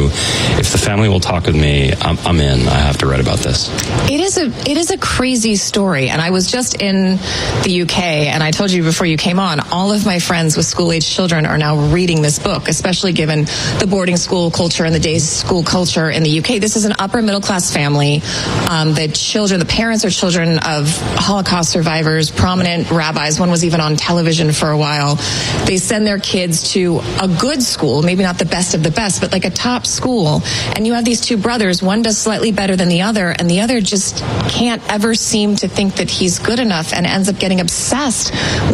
you, if the family will talk with me, I'm in. I have to write about this. It is a crazy story. And I was just in the UK, and I told you before you came on, all of my friends with school-age children are now reading this book, especially given the boarding school culture and the day school culture in the UK. This is an upper middle class family. The parents are children of Holocaust survivors, prominent rabbis. One was even on television for a while. They send their kids to a good school, maybe not the best of the best, but like a top school. And you have these two brothers. One does slightly better than the other, and the other just can't ever seem to think that he's good enough and ends up getting obsessed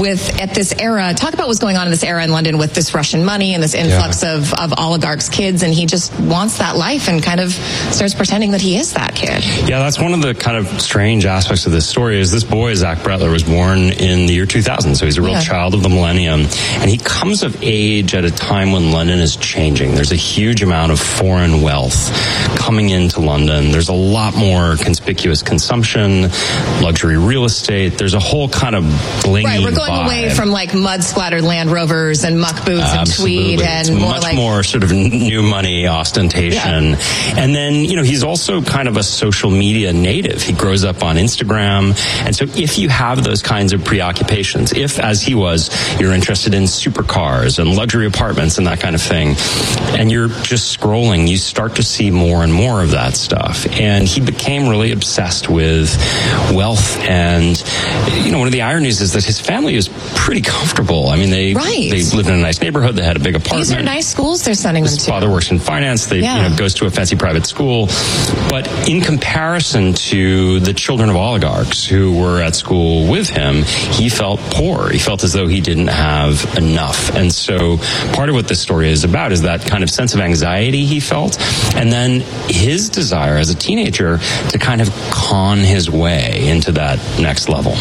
at this era. Talk about what's going on in this era in London with this Russian money and this influx of oligarchs' kids, and he just wants that life and kind of starts pretending that he is that kid. Yeah, that's one of the kind of strange aspects of this story is this boy, Zach Bretler, was born in the year 2000, so he's a real child of the millennium, and he comes of age at a time when London is changing. There's a huge amount of foreign wealth coming into London. There's a lot more conspicuous consumption, luxury real estate. There's a whole kind of blingy Right, we're going vibe. away from like mud-splattered Land Rovers and muck boots and tweed, and it's much more sort of new money ostentation. Yeah. And then, he's also kind of a social media native. He grows up on Instagram. And so if you have those kinds of preoccupations, if, as he was, you're interested in supercars and luxury apartments and that kind of thing, and you're just scrolling, you start to see more and more of that stuff. And he became really obsessed with wealth. And, one of the ironies is that his family is pretty comfortable. I mean, they lived in a nice neighborhood. They had a big apartment. These are nice schools they're sending them to. His father works in finance. They, goes to a fancy private school. But in comparison to the children of oligarchs who were at school with him, he felt poor. He felt as though he didn't have enough. And so part of what this story is about is that kind of sense of anxiety he felt, and then his desire as a teenager to kind of con his way into that next level.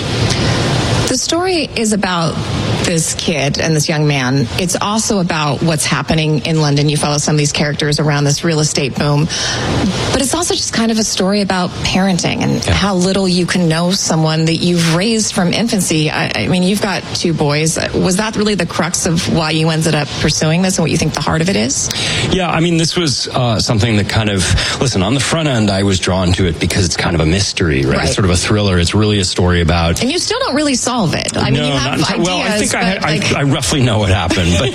The story is about this kid and this young man. It's also about what's happening in London. You follow some of these characters around this real estate boom. But it's also just kind of a story about parenting and how little you can know someone that you've raised from infancy. I mean, you've got two boys. Was that really the crux of why you ended up pursuing this and what you think the heart of it is? Yeah, I mean, this was something that kind of, listen, on the front end, I was drawn to it because it's kind of a mystery, right? It's sort of a thriller. It's really a story about... And you still don't really solve it. I mean, you have ideas. Well, I think I roughly know what happened, but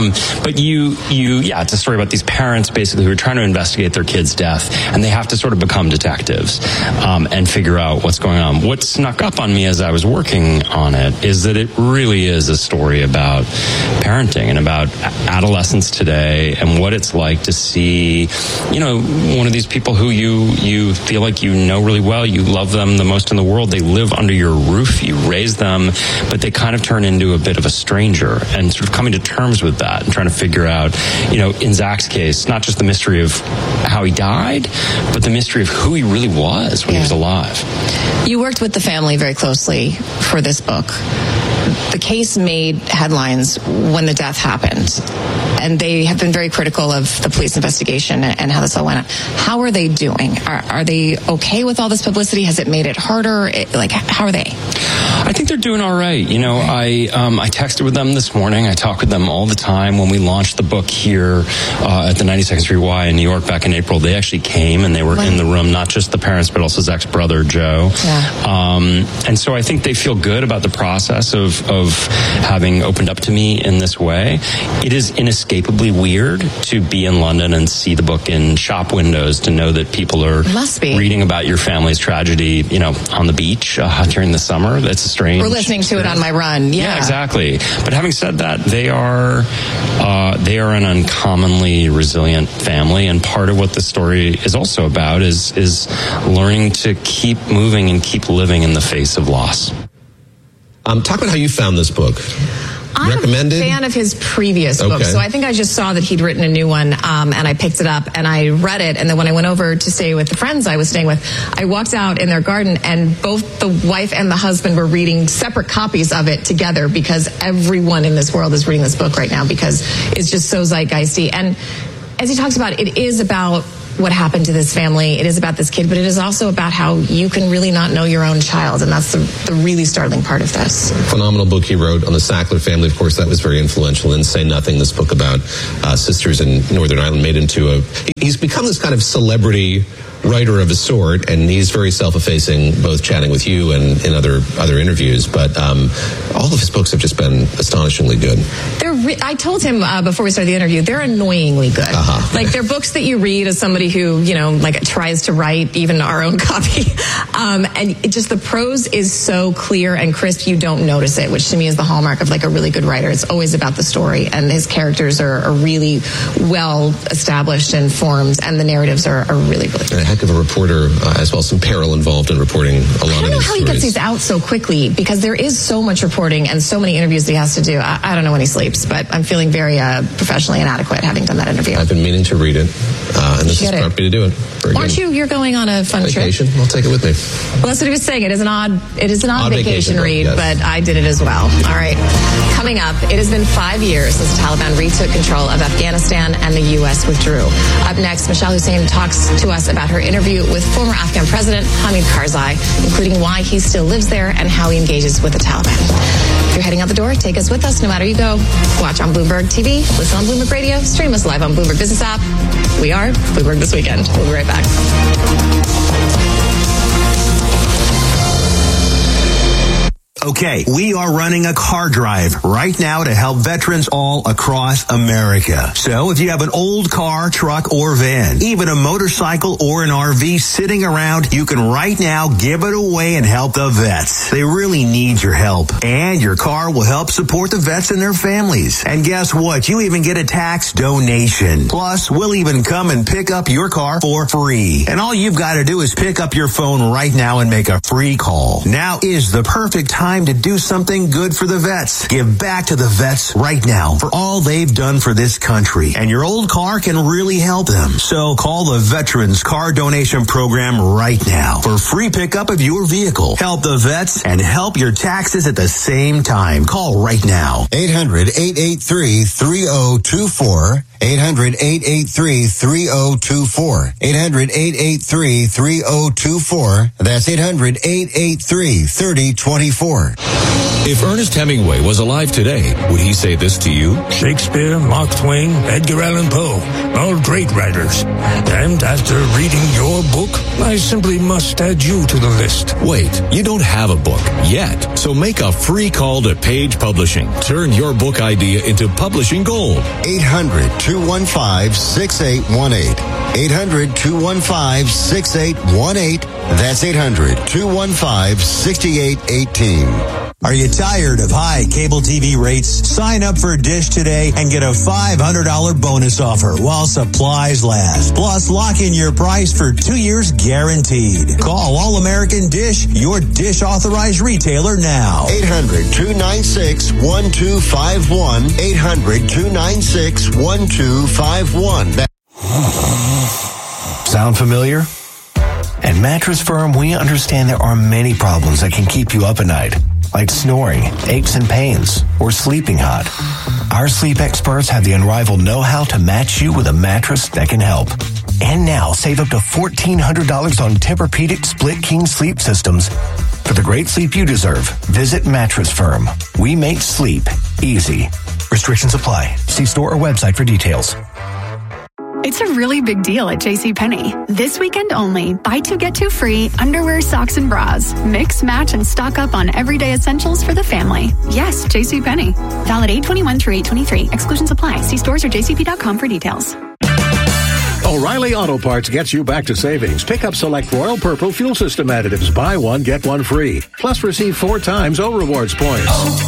it's a story about these parents basically who are trying to investigate their kid's death, and they have to sort of become detectives and figure out what's going on. What snuck up on me as I was working on it is that it really is a story about parenting and about adolescence today and what it's like to see, one of these people who you feel like you know really well, you love them the most in the world, they live under your roof, you raise them, but they kind of turn into a bit of a stranger, and sort of coming to terms with that and trying to figure out, in Zach's case, not just the mystery of how he died, but the mystery of who he really was when he was alive. You worked with the family very closely for this book. The case made headlines when the death happened, and they have been very critical of the police investigation and how this all went on. How are they doing? Are they okay with all this publicity? Has it made it harder? How are they? I think they're doing all right. I texted with them this morning. I talk with them all the time. When we launched the book here at the 92nd Street Y in New York back in April, they actually came and they were in the room, not just the parents, but also Zach's brother, Joe. Yeah. And so I think they feel good about the process of having opened up to me in this way. It is inescapably weird to be in London and see the book in shop windows, to know that people are reading about your family's tragedy, on the beach during the summer. That's a strange. We're listening to it on my run. Yeah, exactly. But having said that, they are an uncommonly resilient family, and part of what the story is also about is learning to keep moving and keep living in the face of loss. Talk about how you found this book. I'm recommended? A fan of his previous book, so I think I just saw that he'd written a new one, and I picked it up and I read it. And then when I went over to stay with the friends I was staying with, I walked out in their garden, and both the wife and the husband were reading separate copies of it together, because everyone in this world is reading this book right now because it's just so zeitgeisty. And as he talks about, it is about what happened to this family. It is about this kid, but it is also about how you can really not know your own child, and that's the really startling part of this. Phenomenal book he wrote on the Sackler family. Of course, that was very influential. And Say Nothing, this book about sisters in Northern Ireland, made into he's become this kind of celebrity writer of a sort, and he's very self-effacing, both chatting with you and in other interviews. But all of his books have just been astonishingly good. I told him before we started the interview, they're annoyingly good. Like, they're books that you read as somebody who, like, tries to write even our own copy. And it just, the prose is so clear and crisp, you don't notice it, which to me is the hallmark of, like, a really good writer. It's always about the story, and his characters are really well established and formed, and the narratives are really, really good. And a heck of a reporter as well. Some peril involved in reporting a lot of these stories. I don't know how he gets these out so quickly, because there is so much reporting and so many interviews that he has to do. I don't know when he sleeps, but I'm feeling very professionally inadequate having done that interview. I've been meaning to read it, and this has prompted me to do it. Aren't you? You're going on a fun vacation? I'll take it with me. Well, that's what he was saying. It is an odd vacation read, yes. But I did it as well. All right. Coming up, it has been 5 years since the Taliban retook control of Afghanistan and the U.S. withdrew. Up next, Michelle Hussein talks to us about her interview with former Afghan President Hamid Karzai, including why he still lives there and how he engages with the Taliban. If you're heading out the door, take us with us no matter you go. Watch on Bloomberg TV, listen on Bloomberg Radio, stream us live on Bloomberg Business App. We are Bloomberg This Weekend. We'll be right back. Okay, we are running a car drive right now to help veterans all across America. So if you have an old car, truck, or van, even a motorcycle or an RV sitting around, you can right now give it away and help the vets. They really need your help. And your car will help support the vets and their families. And guess what? You even get a tax donation. Plus, we'll even come and pick up your car for free. And all you've got to do is pick up your phone right now and make a free call. Now is the perfect time to do something good for the vets. Give back to the vets right now for all they've done for this country. And your old car can really help them. So call the Veterans Car Donation Program right now for free pickup of your vehicle. Help the vets and help your taxes at the same time. Call right now. 800-883-3024. 800-883-3024. 800-883-3024. That's 800-883-3024. If Ernest Hemingway was alive today, would he say this to you? Shakespeare, Mark Twain, Edgar Allan Poe, all great writers. And after reading your book, I simply must add you to the list. Wait, you don't have a book yet, so make a free call to Page Publishing. Turn your book idea into publishing gold. 800-215-6818. 800-215-6818. That's 800-215-6818. Are you tired of high cable TV rates? Sign up for Dish today and get a $500 bonus offer while supplies last. Plus, lock in your price for 2 years guaranteed. Call All American Dish, your Dish authorized retailer now. 800-296-1251. 800-296-1251. Sound familiar? At Mattress Firm, we understand there are many problems that can keep you up at night, like snoring, aches and pains, or sleeping hot. Our sleep experts have the unrivaled know-how to match you with a mattress that can help. And now, save up to $1,400 on Tempur-Pedic Split King sleep systems. For the great sleep you deserve, visit Mattress Firm. We make sleep easy. Restrictions apply. See store or website for details. It's a really big deal at JCPenney. This weekend only, buy two, get two free, underwear, socks, and bras. Mix, match, and stock up on everyday essentials for the family. Yes, JCPenney. Valid 8/21 through 8/23. Exclusions apply. See stores or jcp.com for details. O'Reilly Auto Parts gets you back to savings. Pick up select Royal Purple fuel system additives. Buy one, get one free. Plus receive 4 times O Rewards points.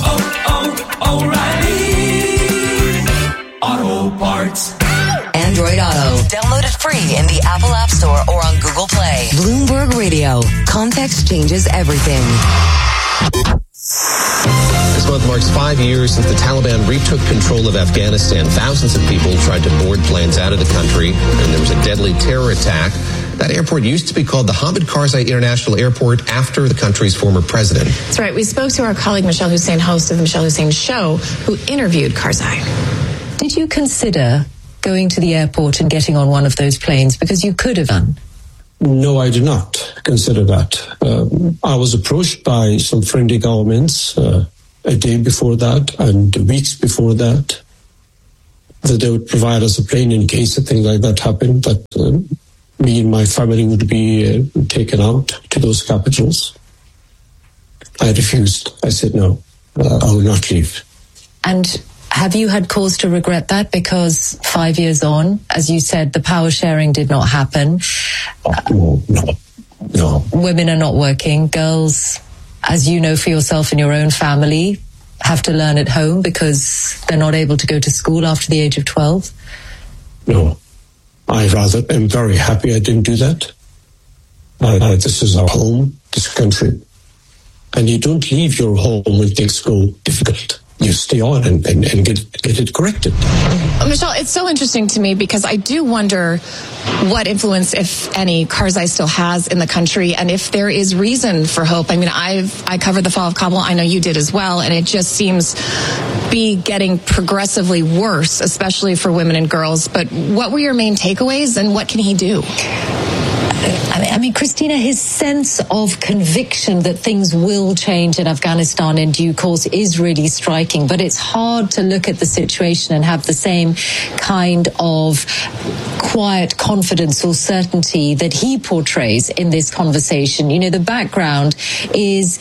O'Reilly Auto Parts. Android Auto. Download it free in the Apple App Store or on Google Play. Bloomberg Radio. Context changes everything. This month marks 5 years since the Taliban retook control of Afghanistan. Thousands of people tried to board planes out of the country, and there was a deadly terror attack. That airport used to be called the Hamid Karzai International Airport after the country's former president. That's right. We spoke to our colleague Michelle Hussein, host of the Michelle Hussein Show, who interviewed Karzai. Did you consider going to the airport and getting on one of those planes? Because you could have done. No, I did not consider that. I was approached by some friendly governments a day before that and weeks before that they would provide us a plane in case a thing like that happened, that me and my family would be taken out to those capitals. I refused. I said, no, I will not leave. And have you had cause to regret that? Because 5 years on, as you said, the power sharing did not happen. No. Women are not working. Girls, as you know for yourself and your own family, have to learn at home because they're not able to go to school after the age of 12? No. I rather am very happy I didn't do that. This is our home, this country. And you don't leave your home when things go difficult. You stay on and get it corrected. Michelle, it's so interesting to me because I do wonder what influence, if any, Karzai still has in the country, and if there is reason for hope. I mean, I covered the fall of Kabul. I know you did as well, and it just seems be getting progressively worse, especially for women and girls. But what were your main takeaways, and what can he do? I mean, Christina, his sense of conviction that things will change in Afghanistan in due course is really striking, but it's hard to look at the situation and have the same kind of quiet confidence or certainty that he portrays in this conversation. You know, the background is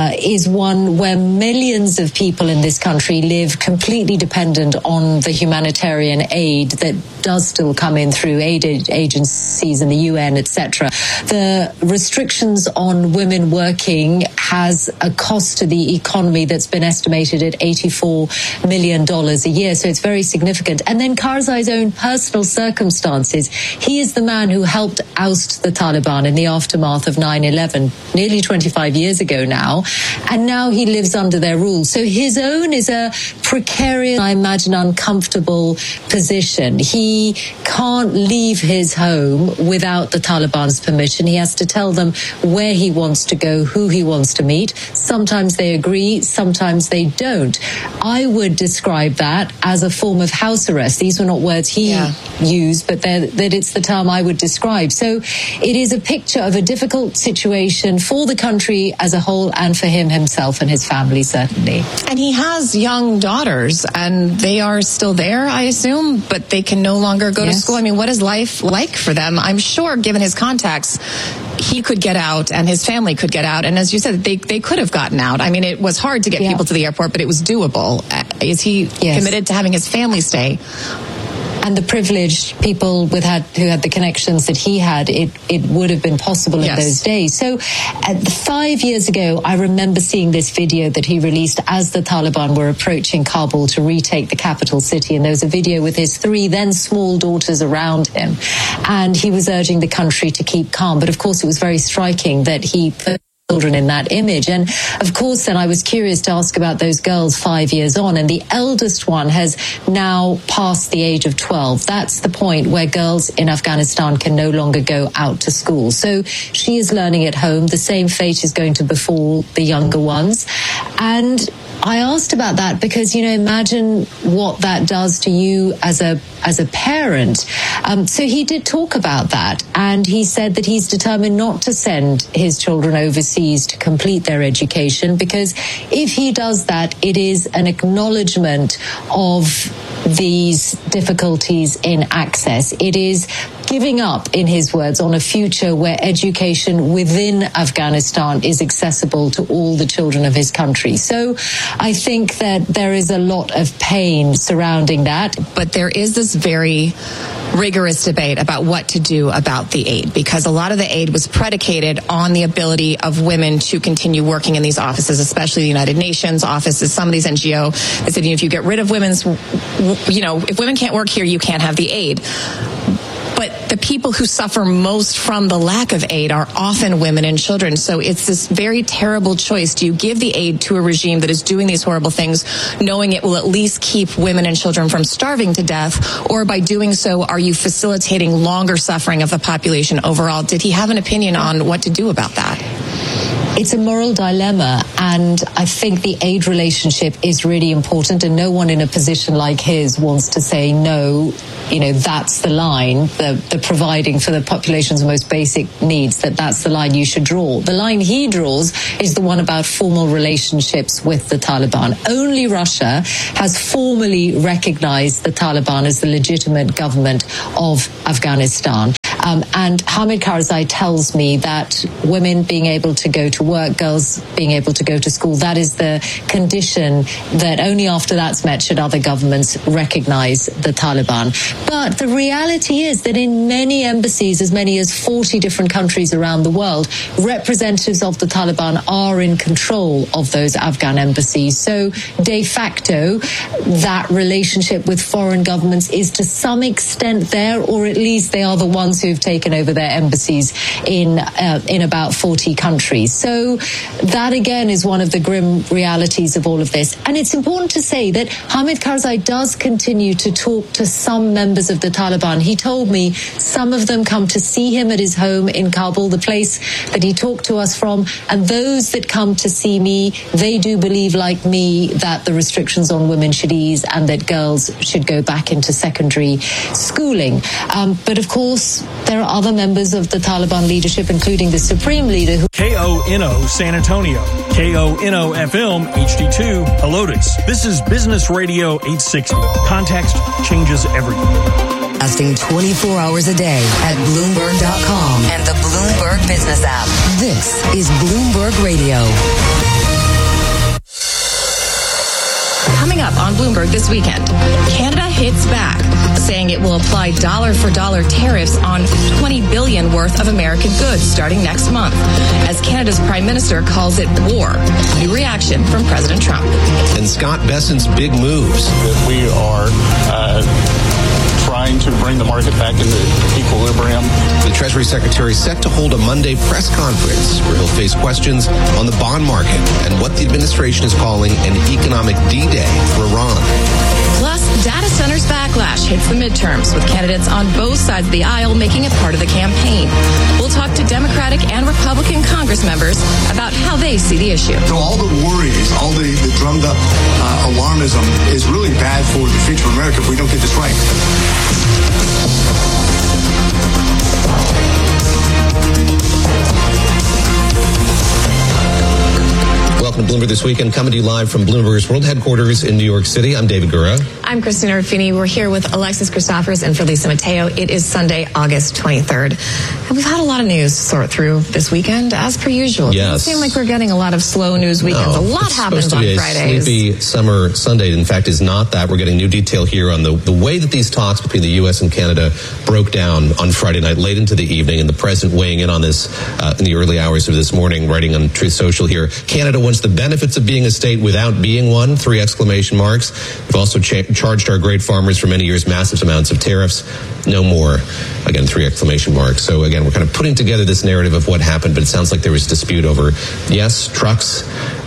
one where millions of people in this country live completely dependent on the humanitarian aid that does still come in through aid agencies and the UN, etc. The restrictions on women working has a cost to the economy that's been estimated at $84 million a year, so it's very significant. And then Karzai's own personal circumstances. He is the man who helped oust the Taliban in the aftermath of 9/11, nearly 25 years ago now, and now he lives under their rule. So his own is a precarious, I imagine, uncomfortable position. He can't leave his home without the Taliban's permission. He has to tell them where he wants to go, who he wants to meet. Sometimes they agree, sometimes they don't. I would describe that as a form of house arrest. These were not words he used, but that it's the term I would describe. So it is a picture of a difficult situation for the country as a whole and for him himself and his family, certainly. And he has young daughters, and they are still there, I assume, but they can no longer go to school. I mean, what is life like for them? I'm sure, given his contacts, he could get out and his family could get out. And as you said, they could have gotten out. I mean, it was hard to get people to the airport, but it was doable. Is he committed to having his family stay? And the privileged people who had the connections that he had, it would have been possible in those days. So 5 years ago, I remember seeing this video that he released as the Taliban were approaching Kabul to retake the capital city. And there was a video with his 3 then small daughters around him. And he was urging the country to keep calm. But of course, it was very striking that he put children in that image. And of course, then I was curious to ask about those girls 5 years on. And the eldest one has now passed the age of 12. That's the point where girls in Afghanistan can no longer go out to school. So she is learning at home. The same fate is going to befall the younger ones. And I asked about that because, you know, imagine what that does to you as a parent. So he did talk about that, and he said that he's determined not to send his children overseas to complete their education, because if he does that, it is an acknowledgement of these difficulties in access. It is giving up, in his words, on a future where education within Afghanistan is accessible to all the children of his country. So I think that there is a lot of pain surrounding that. But there is this very rigorous debate about what to do about the aid, because a lot of the aid was predicated on the ability of women to continue working in these offices, especially the United Nations offices, some of these NGO. They said, if you get rid of if women can't work here, you can't have the aid. But the people who suffer most from the lack of aid are often women and children. So it's this very terrible choice. Do you give the aid to a regime that is doing these horrible things, knowing it will at least keep women and children from starving to death? Or by doing so, are you facilitating longer suffering of the population overall? Did he have an opinion on what to do about that? It's a moral dilemma, and I think the aid relationship is really important, and no one in a position like his wants to say, no, that's the line, the providing for the population's most basic needs, that's the line you should draw. The line he draws is the one about formal relationships with the Taliban. Only Russia has formally recognized the Taliban as the legitimate government of Afghanistan. And Hamid Karzai tells me that women being able to go to work, girls being able to go to school, that is the condition that only after that's met should other governments recognize the Taliban. But the reality is that in many embassies, as many as 40 different countries around the world, representatives of the Taliban are in control of those Afghan embassies. So de facto, that relationship with foreign governments is to some extent there, or at least they are the ones who've taken over their embassies in about 40 countries. So that again is one of the grim realities of all of this. And it's important to say that Hamid Karzai does continue to talk to some members of the Taliban. He told me some of them come to see him at his home in Kabul, the place that he talked to us from. And those that come to see me, they do believe, like me, that the restrictions on women should ease and that girls should go back into secondary schooling. But of course, there are other members of the Taliban leadership, including the Supreme Leader. KONO San Antonio, KONO FM HD2 Helotes. This is Business Radio 860. Context changes everything. Broadcasting 24 hours a day at Bloomberg.com and the Bloomberg Business app. This is Bloomberg Radio. Coming up on Bloomberg this weekend, Canada hits back, saying it will apply dollar-for-dollar tariffs on $20 billion worth of American goods starting next month, as Canada's Prime Minister calls it war. New reaction from President Trump. And Scott Bessent's big moves. We are trying to bring the market back into equilibrium. The Treasury Secretary set to hold a Monday press conference where he'll face questions on the bond market and what the administration is calling an economic D-Day for Iran. Plus, data centers backlash hits the midterms, with candidates on both sides of the aisle making it part of the campaign. We'll talk to Democratic and Republican Congress members about how they see the issue. So all the worries, all the drummed up alarmism is really bad for the future of America if we don't get this right. Welcome to Bloomberg This Weekend, coming to you live from Bloomberg's World Headquarters in New York City. I'm David Gura. I'm Christina Ruffini. We're here with Alexis Christophers and Felisa Mateo. It is Sunday, August 23rd. And we've had a lot of news to sort through this weekend, as per usual. Yes. It doesn't seem like we're getting a lot of slow news weekends. A lot happens on Fridays. Sleepy summer Sunday, in fact, is not that. We're getting new detail here on the way that these talks between the U.S. and Canada broke down on Friday night, late into the evening, and the president weighing in on this in the early hours of this morning, writing on Truth Social here. Canada wants the benefits of being a state without being one, 3 exclamation marks. We've also charged our great farmers for many years massive amounts of tariffs. No more. Again, 3 exclamation marks. So again, we're kind of putting together this narrative of what happened, but it sounds like there was dispute over, yes, trucks,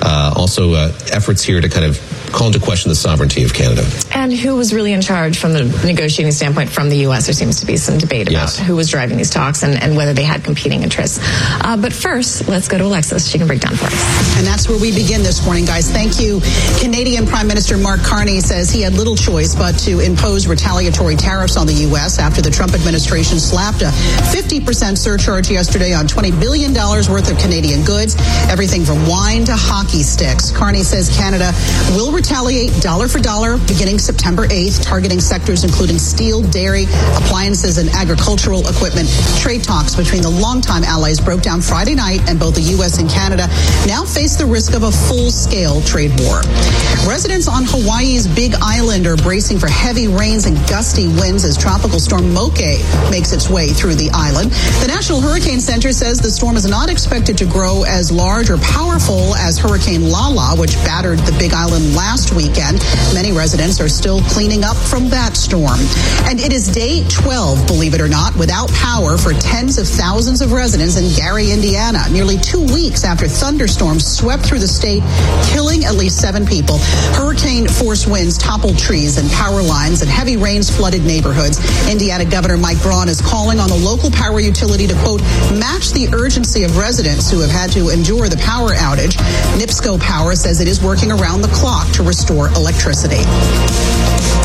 also efforts here to kind of call into question the sovereignty of Canada. And who was really in charge from the negotiating standpoint from the U.S.? There seems to be some debate about who was driving these talks and whether they had competing interests. But first, let's go to Alexis. She can break down for us. And that's where we begin this morning, guys. Thank you. Canadian Prime Minister Mark Carney says he had little choice but to impose retaliatory tariffs on the U.S. after the Trump administration slapped a 50% surcharge yesterday on $20 billion worth of Canadian goods, everything from wine to hockey sticks. Carney says Canada will retaliate dollar for dollar beginning September 8th, targeting sectors including steel, dairy, appliances, and agricultural equipment. Trade talks between the longtime allies broke down Friday night, and both the U.S. and Canada now face the risk of a full-scale trade war. Residents on Hawaii's Big Island are bracing for heavy rains and gusty winds as Tropical Storm Moke makes its way through the island. The National Hurricane Center says the storm is not expected to grow as large or powerful as Hurricane Lala, which battered the Big Island last weekend. Many residents are still cleaning up from that storm. And it is day 12, believe it or not, without power for tens of thousands of residents in Gary, Indiana, nearly 2 weeks after thunderstorms swept through the state, killing at least 7 people. Hurricane-force winds toppled trees and power lines, and heavy rains flooded neighborhoods. Indiana Governor Mike Braun is calling on the local power utility to, quote, match the urgency of residents who have had to endure the power outage. NIPSCO Power says it is working around the clock to restore electricity.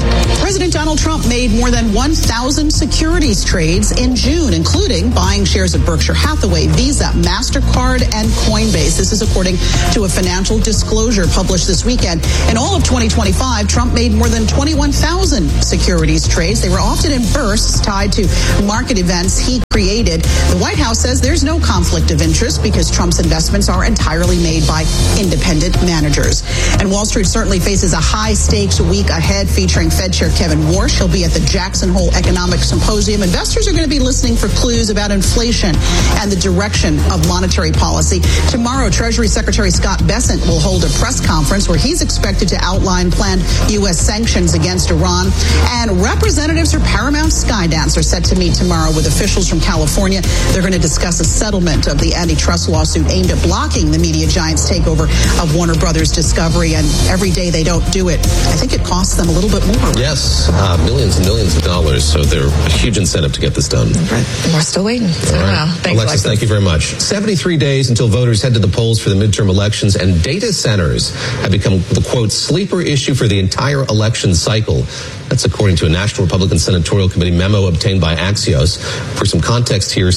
President Donald Trump made more than 1,000 securities trades in June, including buying shares of Berkshire Hathaway, Visa, MasterCard, and Coinbase. This is according to a financial disclosure published this weekend. In all of 2025, Trump made more than 21,000 securities trades. They were often in bursts tied to market events he created. The White House says there's no conflict of interest because Trump's investments are entirely made by independent managers. And Wall Street certainly faces a high-stakes week ahead featuring Fed Chair Kevin Warsh. He'll be at the Jackson Hole Economic Symposium. Investors are going to be listening for clues about inflation and the direction of monetary policy. Tomorrow, Treasury Secretary Scott Bessent will hold a press conference where he's expected to outline planned U.S. sanctions against Iran. And representatives for Paramount Skydance are set to meet tomorrow with officials from California. They're going to discuss a settlement of the antitrust lawsuit aimed at blocking the media giant's takeover of Warner Brothers Discovery. And every day they don't do it, I think it costs them a little bit more. Yes, millions and millions of dollars. So they're a huge incentive to get this done. Right. We're still waiting. So, right. Thanks, Alexis, thank you very much. 73 days until voters head to the polls for the midterm elections, and data centers have become the, quote, sleeper issue for the entire election cycle. That's according to a National Republican Senatorial Committee memo obtained by Axios. For some context here,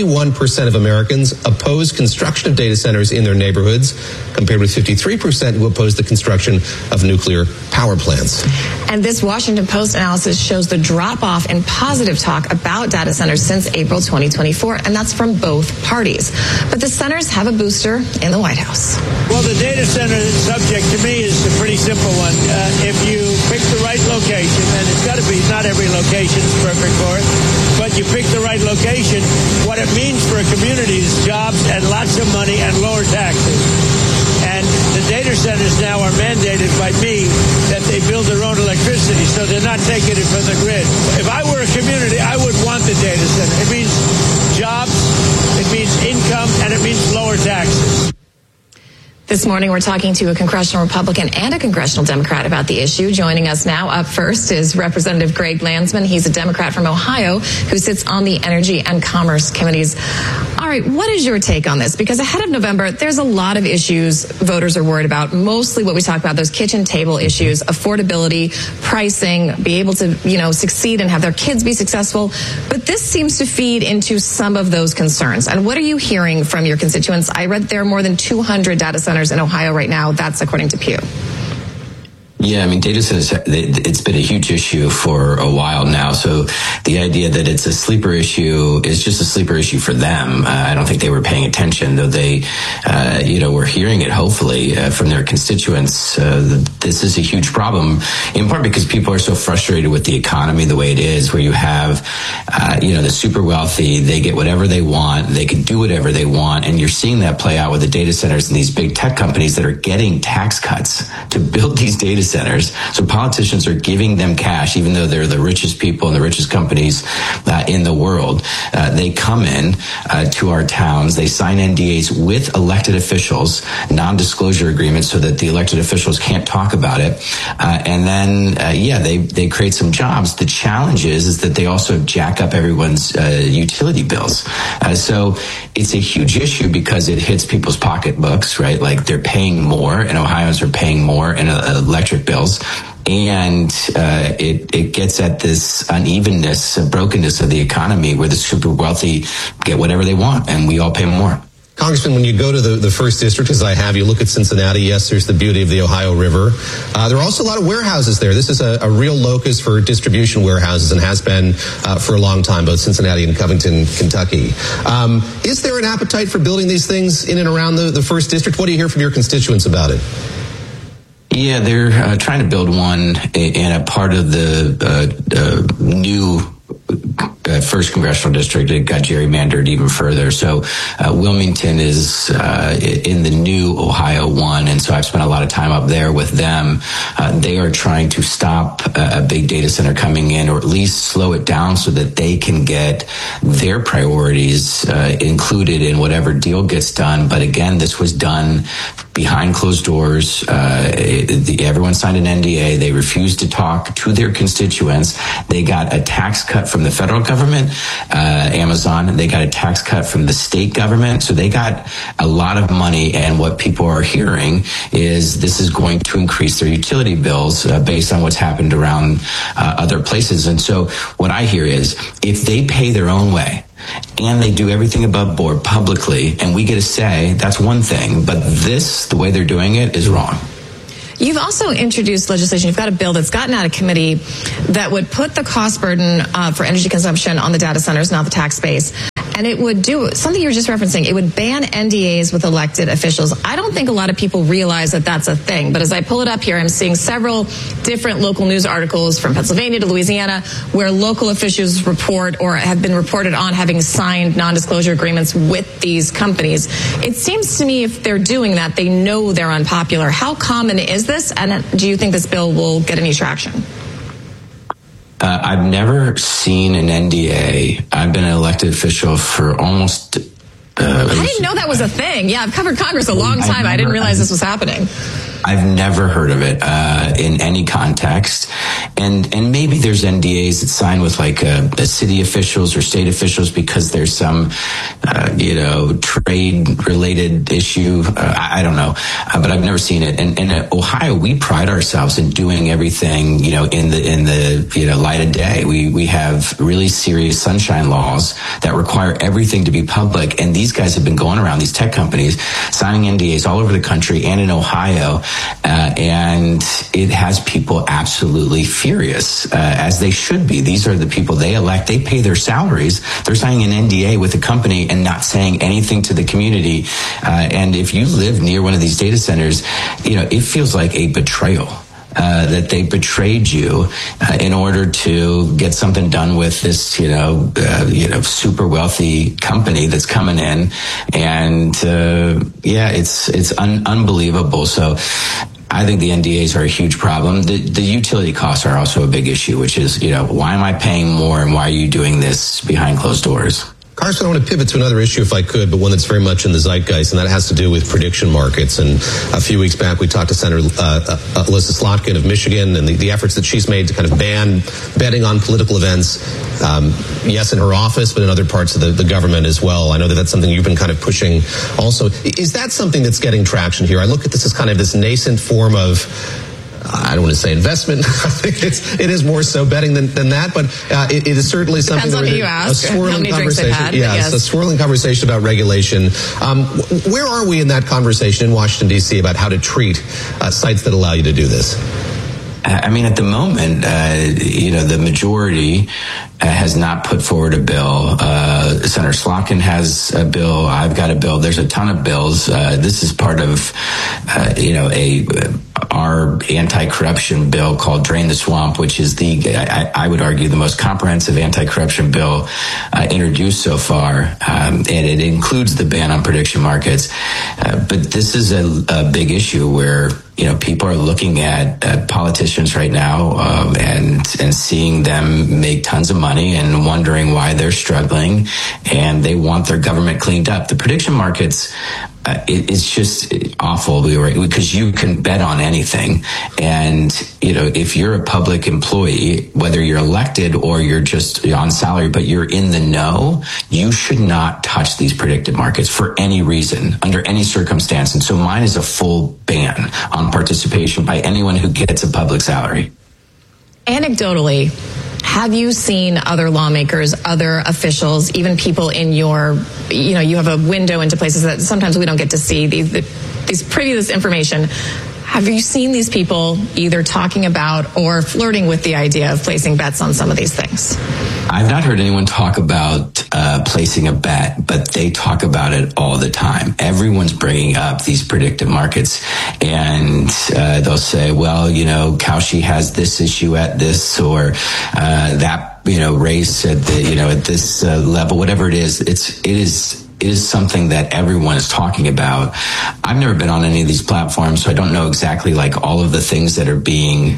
71% of Americans oppose construction of data centers in their neighborhoods, compared with 53% who oppose the construction of nuclear power plants. And this Washington Post analysis shows the drop-off in positive talk about data centers since April 2024, and that's from both parties. But the centers have a booster in the White House. Well, the data center subject to me is a pretty simple one. If you pick the right location, and it's got to be, not every location is perfect for it, but you pick the right location, what it means for a community is jobs and lots of money and lower taxes. And the data centers now are mandated by me that they build their own electricity, so they're not taking it from the grid. If I were a community, I would want the data center. It means jobs, it means income, and it means lower taxes. This morning, we're talking to a congressional Republican and a congressional Democrat about the issue. Joining us now up first is Representative Greg Landsman. He's a Democrat from Ohio who sits on the Energy and Commerce Committees. All right, what is your take on this? Because ahead of November, there's a lot of issues voters are worried about. Mostly what we talk about, those kitchen table issues, affordability, pricing, be able to, succeed and have their kids be successful. But this seems to feed into some of those concerns. And what are you hearing from your constituents? I read there are more than 200 data centers in Ohio right now. That's according to Pew. Yeah, data centers, it's been a huge issue for a while now. So the idea that it's a sleeper issue is just a sleeper issue for them. I don't think they were paying attention, though they, were hearing it, hopefully, from their constituents. This is a huge problem, in part because people are so frustrated with the economy the way it is, where you have, the super wealthy, they get whatever they want, they can do whatever they want. And you're seeing that play out with the data centers and these big tech companies that are getting tax cuts to build these data centers. So politicians are giving them cash, even though they're the richest people and the richest companies in the world. They come in to our towns. They sign NDAs with elected officials, non-disclosure agreements, so that the elected officials can't talk about it. And then, they create some jobs. The challenge is that they also jack up everyone's utility bills. So it's a huge issue because it hits people's pocketbooks, right? Like they're paying more, and Ohioans are paying more in electric bills. And it gets at this unevenness, brokenness of the economy where the super wealthy get whatever they want and we all pay more. Congressman, when you go to the first district, as I have, you look at Cincinnati. Yes, there's the beauty of the Ohio River. There are also a lot of warehouses there. This is a real locus for distribution warehouses and has been for a long time, both Cincinnati and Covington, Kentucky. Is there an appetite for building these things in and around the first district? What do you hear from your constituents about it? Yeah, they're trying to build one in a part of the new first congressional district. It got gerrymandered even further. So Wilmington is in the new Ohio 1, and so I've spent a lot of time up there with them. They are trying to stop a big data center coming in, or at least slow it down so that they can get their priorities included in whatever deal gets done. But again, this was done behind closed doors. Everyone signed an NDA. They refused to talk to their constituents. They got a tax cut from the federal government government, Amazon. They got a tax cut from the state government. So they got a lot of money. And what people are hearing is this is going to increase their utility bills based on what's happened around other places. And so what I hear is if they pay their own way, and they do everything above board publicly, and we get a say, that's one thing. But this, the way they're doing it, is wrong. You've also introduced legislation. You've got a bill that's gotten out of committee that would put the cost burden for energy consumption on the data centers, not the tax base. And it would do something you were just referencing. It would ban NDAs with elected officials. I don't think a lot of people realize that that's a thing. But as I pull it up here, I'm seeing several different local news articles from Pennsylvania to Louisiana where local officials report or have been reported on having signed non-disclosure agreements with these companies. It seems to me if they're doing that, they know they're unpopular. How common is this? And do you think this bill will get any traction? I've never seen an NDA. I've been an elected official for almost... I didn't know that was a thing. Yeah, I've covered Congress a long time. I didn't realize this was happening. I've never heard of it in any context. And maybe there's NDAs that sign with like city officials or state officials because there's some, trade-related issue. I don't know. But I've never seen it. And in Ohio, we pride ourselves in doing everything, in the light of day. We have really serious sunshine laws that require everything to be public. And these guys have been going around, these tech companies, signing NDAs all over the country and in Ohio. And it has people absolutely furious, as they should be. These are the people they elect. They pay their salaries. They're signing an NDA with a company and not saying anything to the community. And if you live near one of these data centers, it feels like a betrayal. That they betrayed you in order to get something done with this, super wealthy company that's coming in, and it's unbelievable. So I think the NDAs are a huge problem. The utility costs are also a big issue, which is, why am I paying more and why are you doing this behind closed doors? Carson, I want to pivot to another issue if I could, but one that's very much in the zeitgeist, and that has to do with prediction markets. And a few weeks back, we talked to Senator Elissa Slotkin of Michigan and the efforts that she's made to kind of ban betting on political events, yes, in her office, but in other parts of the government as well. I know that that's something you've been kind of pushing also. Is that something that's getting traction here? I look at this as kind of this nascent form of, I don't want to say investment. I think it is more so betting than that, but it is certainly something. Depends on who you ask. A swirling conversation. Had, yes, a swirling conversation about regulation. Where are we in that conversation in Washington D.C. about how to treat sites that allow you to do this? I mean, at the moment, the majority has not put forward a bill. Senator Slotkin has a bill. I've got a bill. There's a ton of bills. This is part of, our anti-corruption bill called Drain the Swamp, which is I would argue, the most comprehensive anti-corruption bill introduced so far. And it includes the ban on prediction markets. But this is a big issue where, people are looking at politicians right now and seeing them make tons of money and wondering why they're struggling, and they want their government cleaned up. The prediction markets, it's just awful because you can bet on anything. And, if you're a public employee, whether you're elected or you're just on salary, but you're in the know, you should not touch these predictive markets for any reason, under any circumstance. And so mine is a full ban on participation by anyone who gets a public salary. Anecdotally, have you seen other lawmakers, other officials, even people in your, you have a window into places that sometimes we don't get to see these previous information. Have you seen these people either talking about or flirting with the idea of placing bets on some of these things? I've not heard anyone talk about placing a bet, but they talk about it all the time. Everyone's bringing up these predictive markets, and they'll say, well, Kaushi has this issue at this or that, race at the, at this level, whatever it is. It is it is something that everyone is talking about. I've never been on any of these platforms, so I don't know exactly like all of the things that are being,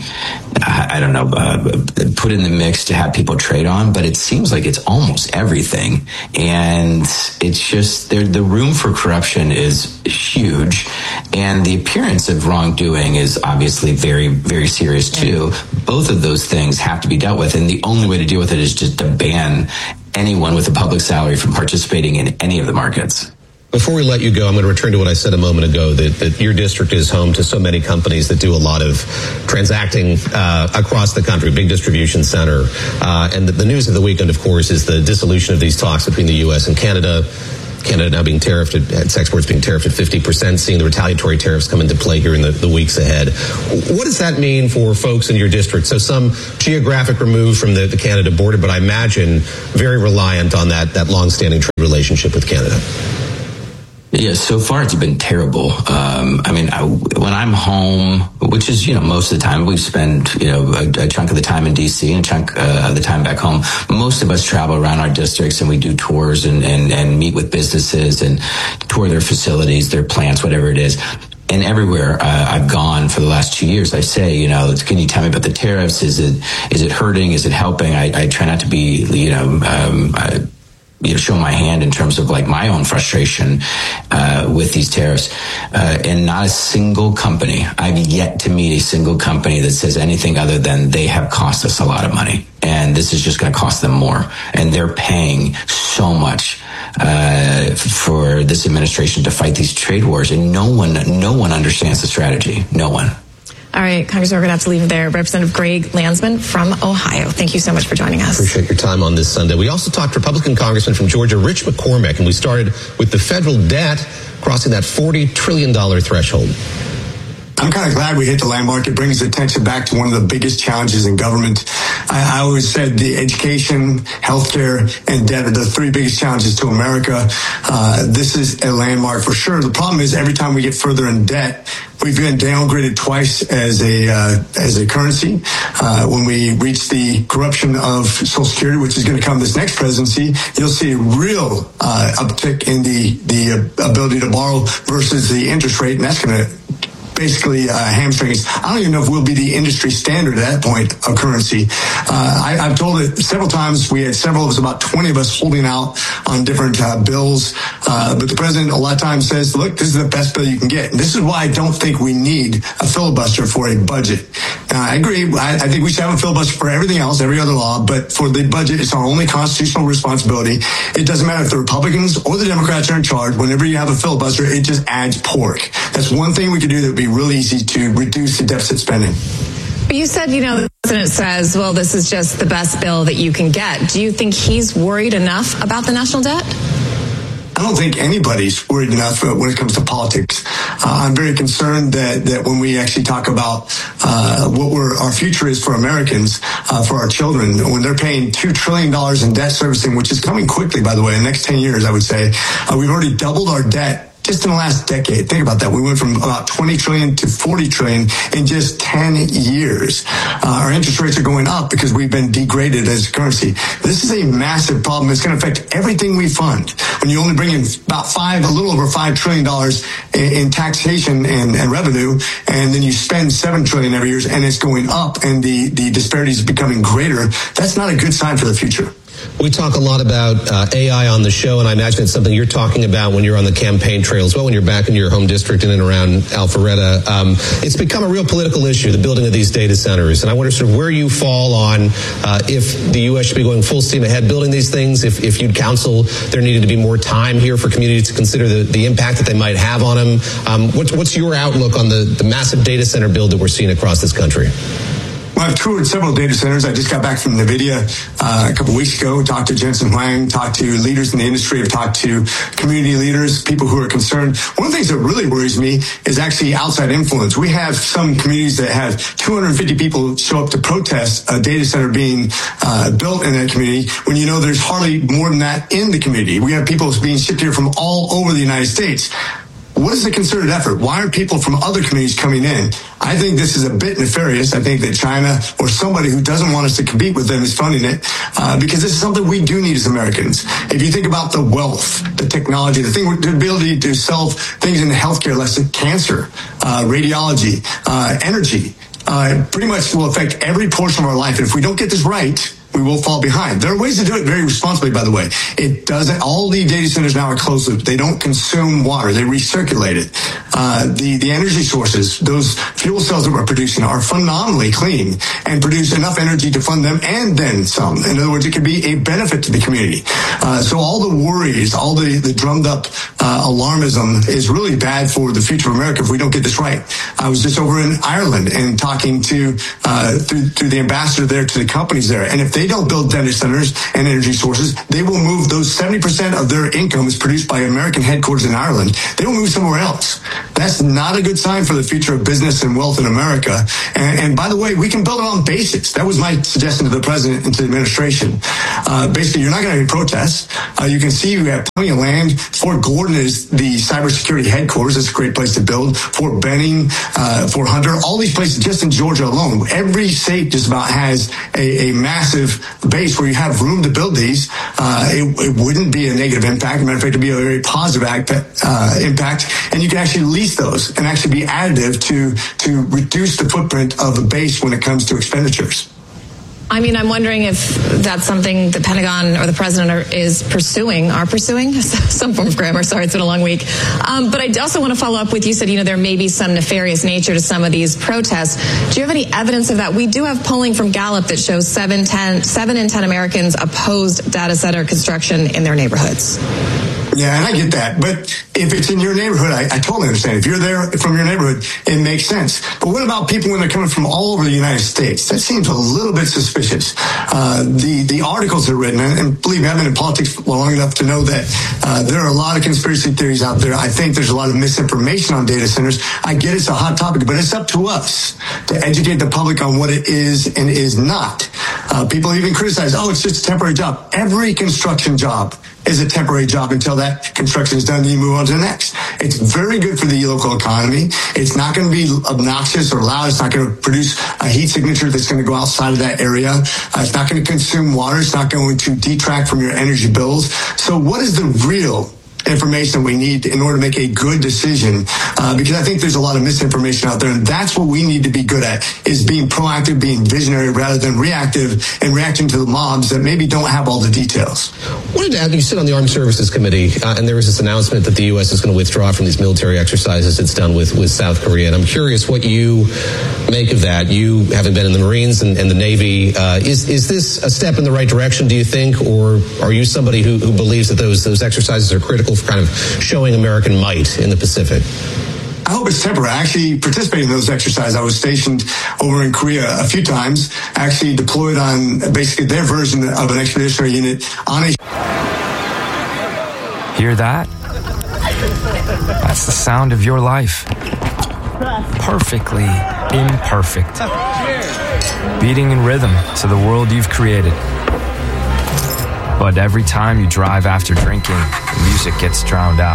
put in the mix to have people trade on, but it seems like it's almost everything. And it's just, the room for corruption is huge. And the appearance of wrongdoing is obviously very, very serious too. Both of those things have to be dealt with. And the only way to deal with it is just to ban anyone with a public salary from participating in any of the markets. Before we let you go, I'm going to return to what I said a moment ago, that your district is home to so many companies that do a lot of transacting across the country, big distribution center. And the news of the weekend, of course, is the dissolution of these talks between the U.S. and Canada. Canada now being tariffed, its exports being tariffed at 50%, seeing the retaliatory tariffs come into play here in the weeks ahead. What does that mean for folks in your district? So some geographic remove from the Canada border, but I imagine very reliant on that long-standing trade relationship with Canada. Yeah, so far it's been terrible. When I'm home, which is, most of the time, we spend, a chunk of the time in D.C. and a chunk of the time back home. Most of us travel around our districts and we do tours and meet with businesses and tour their facilities, their plants, whatever it is. And everywhere I've gone for the last 2 years, I say, can you tell me about the tariffs? Is it hurting? Is it helping? I try not to be, show my hand in terms of like my own frustration with these tariffs. And not a single company, I've yet to meet a single company that says anything other than they have cost us a lot of money. And this is just going to cost them more. And they're paying so much for this administration to fight these trade wars. And no one understands the strategy. No one. All right, Congressman, we're going to have to leave it there. Representative Greg Landsman from Ohio, thank you so much for joining us. Appreciate your time on this Sunday. We also talked to Republican Congressman from Georgia, Rich McCormick, and we started with the federal debt crossing that $40 trillion threshold. I'm kind of glad we hit the landmark. It brings attention back to one of the biggest challenges in government. I always said the education, healthcare, and debt are the three biggest challenges to America. This is a landmark for sure. The problem is every time we get further in debt, we've been downgraded twice as a currency. When we reach the corruption of Social Security, which is going to come this next presidency, you'll see a real uptick in the ability to borrow versus the interest rate, and that's going to basically hamstrings. I don't even know if we'll be the industry standard at that point of currency. I've told it several times. We had several of us, about 20 of us, holding out on different bills. But the president a lot of times says, look, this is the best bill you can get. And this is why I don't think we need a filibuster for a budget. I agree. I think we should have a filibuster for everything else, every other law. But for the budget, it's our only constitutional responsibility. It doesn't matter if the Republicans or the Democrats are in charge. Whenever you have a filibuster, it just adds pork. That's one thing we could do that would be really easy to reduce the deficit spending. But you said, the president says, well, this is just the best bill that you can get. Do you think he's worried enough about the national debt? I don't think anybody's worried enough when it comes to politics. I'm very concerned that when we actually talk about what our future is for Americans, for our children, when they're paying $2 trillion in debt servicing, which is coming quickly, by the way, in the next 10 years, I would say, we've already doubled our debt just in the last decade. Think about that. We went from about 20 trillion to 40 trillion in just 10 years. Our interest rates are going up because we've been degraded as a currency. This is a massive problem. It's going to affect everything we fund. When you only bring in about a little over $5 trillion in taxation and revenue, and then you spend $7 trillion every year, and it's going up, and the disparities are becoming greater, that's not a good sign for the future. We talk a lot about AI on the show, and I imagine it's something you're talking about when you're on the campaign trail as well, when you're back in your home district in and around Alpharetta. It's become a real political issue, the building of these data centers, and I wonder sort of where you fall on if the U.S. should be going full steam ahead building these things, if you'd counsel there needed to be more time here for communities to consider the impact that they might have on them. What's your outlook on the massive data center build that we're seeing across this country? Well, I've toured several data centers. I just got back from NVIDIA a couple weeks ago, talked to Jensen Huang, talked to leaders in the industry, I've talked to community leaders, people who are concerned. One of the things that really worries me is actually outside influence. We have some communities that have 250 people show up to protest a data center being built in that community when there's hardly more than that in the community. We have people being shipped here from all over the United States. what is the concerted effort? Why are people from other communities coming in? I think this is a bit nefarious. I think that China or somebody who doesn't want us to compete with them is funding it because this is something we do need as Americans. If you think about the wealth, the technology, the ability to solve things in healthcare, like cancer, radiology, energy, pretty much will affect every portion of our life. And if we don't get this right, we will fall behind. There are ways to do it very responsibly, by the way. It doesn't, all the data centers now are closed loop. They don't consume water. They recirculate it. The energy sources, those fuel cells that we're producing are phenomenally clean and produce enough energy to fund them and then some. In other words, it could be a benefit to the community. So all the worries, all the drummed up alarmism is really bad for the future of America if we don't get this right. I was just over in Ireland and talking to through the ambassador there to the companies there. And if they don't build data centers and energy sources, they will move those 70% of their income is produced by American headquarters in Ireland. They will move somewhere else. That's not a good sign for the future of business and wealth in America. And by the way, we can build it on basics. That was my suggestion to the president and to the administration. Basically, you're not going to have any protests. You can see we have plenty of land. Fort Gordon is the cybersecurity headquarters. It's a great place to build. Fort Benning, Fort Hunter, all these places just in Georgia alone. Every state just about has a massive base where you have room to build these. It wouldn't be a negative impact. Matter of fact, it'd be a very positive impact. And you can actually lease those and actually be additive to reduce the footprint of a base when it comes to expenditures. I mean, I'm wondering if that's something the Pentagon or the president are pursuing some form of grammar. Sorry, it's been a long week. But I also want to follow up with, you said, there may be some nefarious nature to some of these protests. Do you have any evidence of that? We do have polling from Gallup that shows 7 in 10 Americans opposed data center construction in their neighborhoods. Yeah, and I get that. But if it's in your neighborhood, I totally understand. If you're there from your neighborhood, it makes sense. But what about people when they're coming from all over the United States? That seems a little bit suspicious. The articles are written, and believe me, I've been in politics long enough to know that there are a lot of conspiracy theories out there. I think there's a lot of misinformation on data centers. I get it's a hot topic, but it's up to us to educate the public on what it is and is not. People even criticize, it's just a temporary job. Every construction job is a temporary job until that construction is done, then you move on to the next. It's very good for the local economy. It's not going to be obnoxious or loud. It's not going to produce a heat signature that's going to go outside of that area. It's not going to consume water. It's not going to detract from your energy bills. So what is the real information we need in order to make a good decision? Because I think there's a lot of misinformation out there, and that's what we need to be good at, is being proactive, being visionary rather than reactive and reacting to the mobs that maybe don't have all the details. You sit on the Armed Services Committee, and there was this announcement that the U.S. is going to withdraw from these military exercises it's done with South Korea. And I'm curious what you make of that. You haven't been in the Marines and the Navy. Is this a step in the right direction, do you think, or are you somebody who believes that those exercises are critical for kind of showing American might in the Pacific? I hope it's temporary. I actually participated in those exercises. I was stationed over in Korea a few times, actually deployed on basically their version of an expeditionary unit on a... Hear that? That's the sound of your life. Perfectly imperfect. Beating in rhythm to the world you've created. But every time you drive after drinking, the music gets drowned out.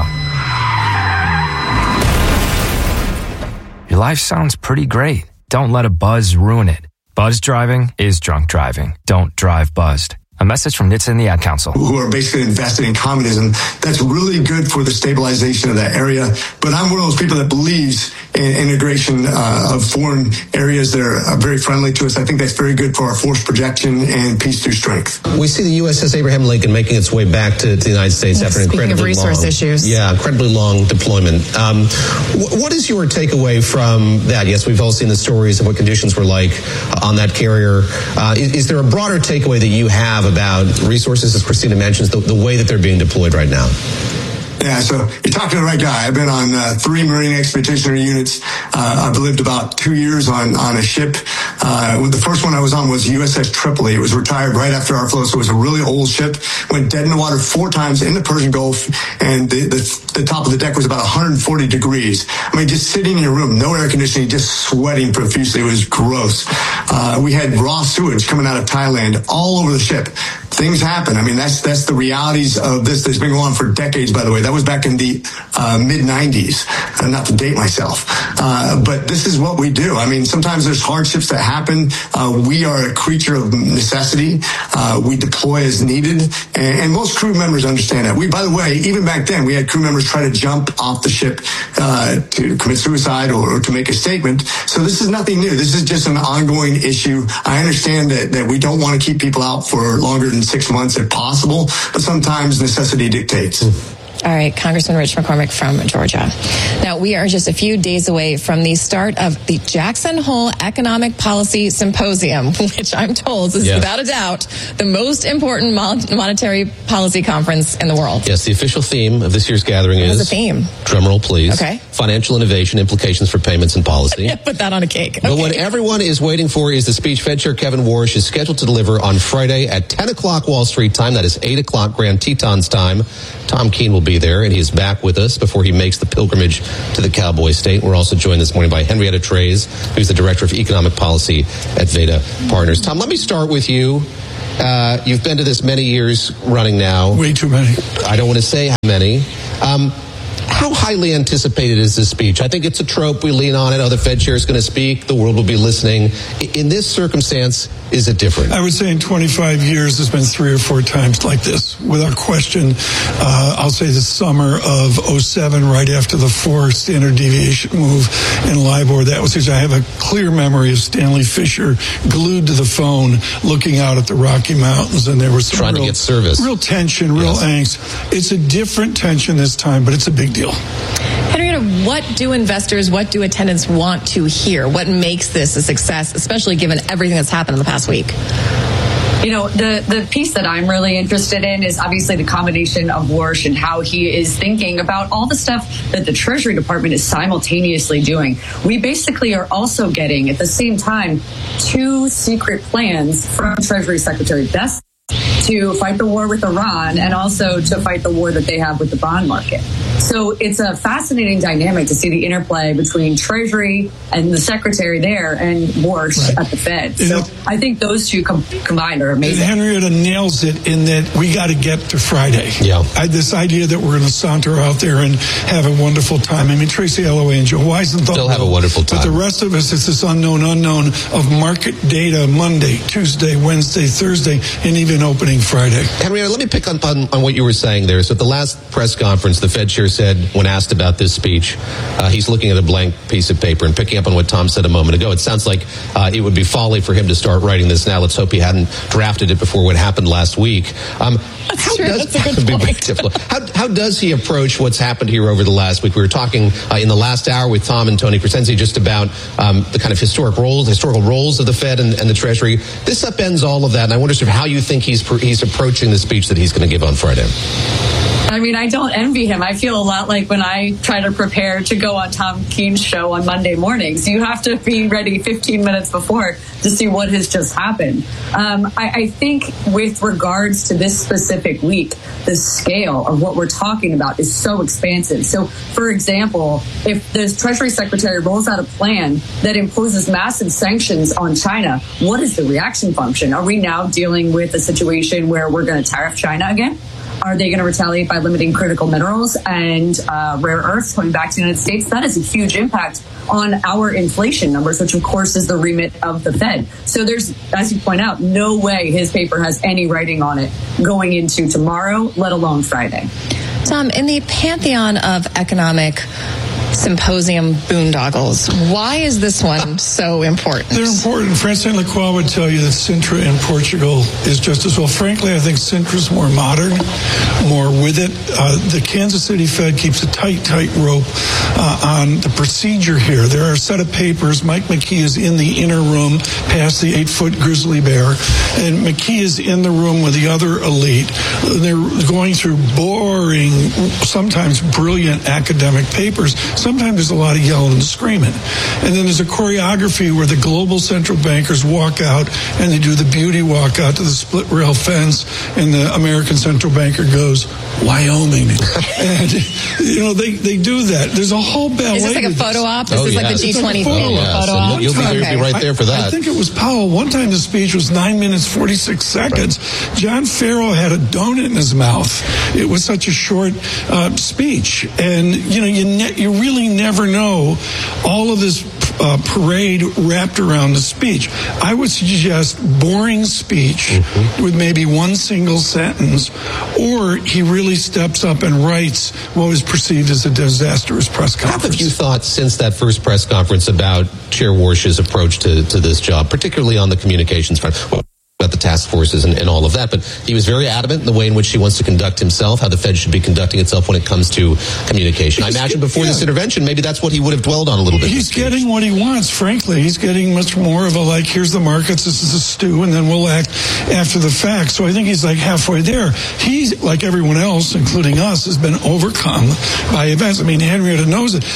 Your life sounds pretty great. Don't let a buzz ruin it. Buzz driving is drunk driving. Don't drive buzzed. A message from NHTSA and the Ad Council. Who are basically invested in communism. That's really good for the stabilization of that area. But I'm one of those people that believes in integration of foreign areas that are very friendly to us. I think that's very good for our force projection and peace through strength. We see the USS Abraham Lincoln making its way back to the United States after an incredibly long deployment. What is your takeaway from that? Yes, we've all seen the stories of what conditions were like on that carrier. Is there a broader takeaway that you have about resources, as Christina mentions, the way that they're being deployed right now? Yeah, so you're talking to the right guy. I've been on 3 Marine Expeditionary Units. I've lived about 2 years on a ship. The first one I was on was USS Tripoli. It was retired right after our flow, so it was a really old ship. Went dead in the water 4 times in the Persian Gulf, and the top of the deck was about 140 degrees. I mean, just sitting in your room, no air conditioning, just sweating profusely. It was gross. We had raw sewage coming out of Thailand all over the ship. things happen. I mean, that's the realities of this that's been going on for decades, by the way. That was back in the mid-90s, not to date myself. But this is what we do. I mean, sometimes there's hardships that happen. We are a creature of necessity. We deploy as needed. And most crew members understand that. By the way, even back then, we had crew members try to jump off the ship to commit suicide or to make a statement. So this is nothing new. This is just an ongoing issue. I understand that we don't want to keep people out for longer than 6 months if possible, but sometimes necessity dictates. All right, Congressman Rich McCormick from Georgia. Now, we are just a few days away from the start of the Jackson Hole Economic Policy Symposium, which I'm told is without a doubt the most important monetary policy conference in the world. Yes, the official theme of this year's gathering is... What's the theme? Drumroll, please. Okay. Financial innovation, implications for payments and policy. Put that on a cake. Okay. But what everyone is waiting for is the speech Fed Chair Kevin Warsh is scheduled to deliver on Friday at 10 o'clock Wall Street time. That is 8 o'clock Grand Tetons time. Tom Keene will be there, and he is back with us before he makes the pilgrimage to the Cowboy State. We're also joined this morning by Henrietta Treyz, who's the Director of Economic Policy at Veda Partners. Tom, let me start with you. You've been to this many years running now. Way too many. I don't want to say how many. How highly anticipated is this speech? I think it's a trope. We lean on it. Oh, the Fed chair is going to speak. The world will be listening. In this circumstance, is it different? I would say in 25 years, there's been 3 or 4 times like this, without question. I'll say the summer of 2007, right after the 4 standard deviation move in LIBOR. That was I have a clear memory of Stanley Fischer glued to the phone, looking out at the Rocky Mountains, and there was some trying to get service, real tension, real angst. It's a different tension this time, but it's a big deal. Henrietta, what do investors, what do attendants want to hear? What makes this a success, especially given everything that's happened in the past week? You know, the piece that I'm really interested in is obviously the combination of Warsh and how he is thinking about all the stuff that the Treasury Department is simultaneously doing. We basically are also getting, at the same time, 2 secret plans from Treasury Secretary Best to fight the war with Iran and also to fight the war that they have with the bond market. So it's a fascinating dynamic to see the interplay between Treasury and the Secretary there and Warsh at the Fed. So I think those two combined are amazing. And Henrietta nails it in that we got to get to Friday. Yeah. This idea that we're going to saunter out there and have a wonderful time. I mean, Tracy Alloway and Joe Weisenthal still have a wonderful time. But the rest of us, it's this unknown of market data Monday, Tuesday, Wednesday, Thursday, and even opening Friday. Henrietta, let me pick on what you were saying there. So at the last press conference, the Fed chair said, when asked about this speech, he's looking at a blank piece of paper and picking up on what Tom said a moment ago. It sounds like it would be folly for him to start writing this now. Let's hope he hadn't drafted it before what happened last week. That's a good point. How does he approach what's happened here over the last week? We were talking in the last hour with Tom and Tony Crescenzi just about the kind of historical roles of the Fed and the Treasury. This upends all of that, and I wonder sort of how you think he's approaching the speech that he's going to give on Friday. I mean, I don't envy him. I feel a lot like when I try to prepare to go on Tom Keene's show on Monday mornings. You have to be ready 15 minutes before to see what has just happened. I think with regards to this specific week, the scale of what we're talking about is so expansive. So, for example, if the Treasury Secretary rolls out a plan that imposes massive sanctions on China, what is the reaction function? Are we now dealing with a situation where we're going to tariff China again? Are they going to retaliate by limiting critical minerals and rare earths coming back to the United States? That is a huge impact on our inflation numbers, which, of course, is the remit of the Fed. So there's, as you point out, no way his paper has any writing on it going into tomorrow, let alone Friday. Tom, in the pantheon of economic symposium boondoggles, why is this one so important? They're important. Francine Lacroix would tell you that Sintra in Portugal is just as well. Frankly, I think Sintra's more modern, more with it. The Kansas City Fed keeps a tight rope on the procedure here. There are a set of papers. Mike McKee is in the inner room past the 8-foot grizzly bear, and McKee is in the room with the other elite. They're going through boring, sometimes brilliant academic papers. sometimes there's a lot of yelling and screaming. And then there's a choreography where the global central bankers walk out and they do the beauty walk out to the split rail fence, and the American central banker goes, Wyoming. And, they do that. There's a whole ballet. Is this like a photo op? This is like the G20 thing. Photo op. You'll be right there for that. I think it was Powell. One time the speech was 9 minutes, 46 seconds. Right. John Farrell had a donut in his mouth. It was such a short speech. And, you really never know all of this parade wrapped around the speech. I would suggest boring speech with maybe one single sentence, or he really steps up and writes what was perceived as a disastrous press conference. How have you thought since that first press conference about Chair Warsh's approach to this job, particularly on the communications front? About the task forces and all of that, but he was very adamant in the way in which he wants to conduct himself, how the Fed should be conducting itself when it comes to communication. I imagine before this intervention, maybe that's what he would have dwelled on a little bit. He's getting what he wants, frankly. He's getting much more of a, here's the markets, this is a stew, and then we'll act after the fact. So I think he's halfway there. He's, like everyone else, including us, has been overcome by events. I mean, Henrietta knows it.